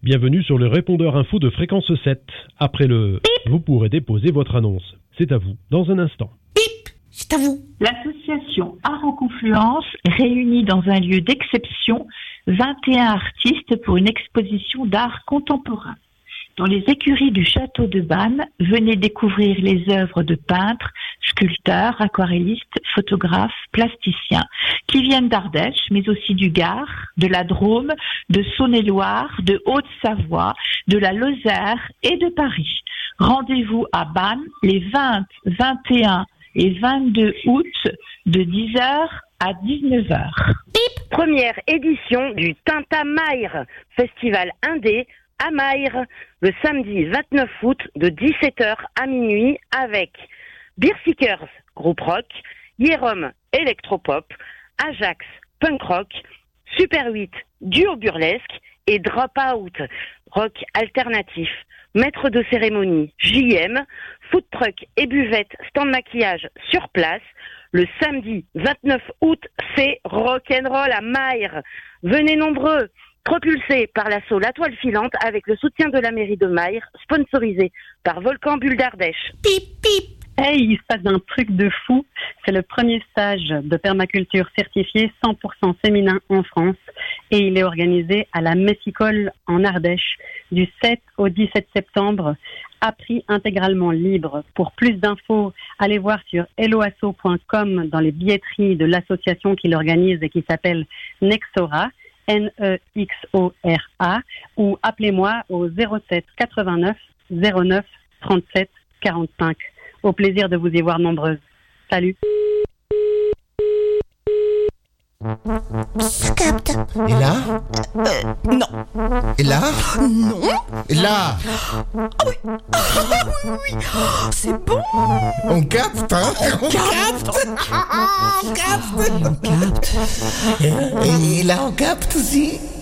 Bienvenue sur le répondeur info de Fréquence 7. Après le bip, vous pourrez déposer votre annonce. C'est à vous dans un instant. Bip, c'est à vous. L'association Art en Confluence réunit dans un lieu d'exception 21 artistes pour une exposition d'art contemporain. Dans les écuries du château de Bannes, venez découvrir les œuvres de peintres, sculpteurs, aquarellistes, photographes, plasticiens, qui viennent d'Ardèche, mais aussi du Gard, de la Drôme, de Saône-et-Loire, de Haute-Savoie, de la Lozère et de Paris. Rendez-vous à Bannes les 20, 21 et 22 août de 10h à 19h. Première édition du Tintamayre, festival indé à Mayre, le samedi 29 août de 17h à minuit avec Beer Seekers, groupe rock, Jérôme, électropop, Ajax, punk rock, Super 8, duo burlesque et Dropout, rock alternatif. Maître de cérémonie, JM, food truck et buvette, stand maquillage sur place. Le samedi 29 août, c'est rock'n'roll à Mayre. Venez nombreux, propulsé par l'assaut La Toile Filante avec le soutien de la mairie de Mayre, sponsorisé par Volcan Bulle d'Ardèche. Pip, pip. Hey, il se passe un truc de fou. C'est le premier stage de permaculture certifié 100% féminin en France et il est organisé à la Messicole en Ardèche du 7 au 17 septembre à prix intégralement libre. Pour plus d'infos, allez voir sur helloasso.com dans les billetteries de l'association qui l'organise et qui s'appelle Nexora, Nexora, ou appelez-moi au 07 89 09 37 45. Au plaisir de vous y voir nombreuses. Salut. Ça capte. Et là? Non. Et là? Non. Et là? Ah oui. Ah oui. Oh, c'est bon. On capte, hein? On capte. On capte. Et là, on capte aussi.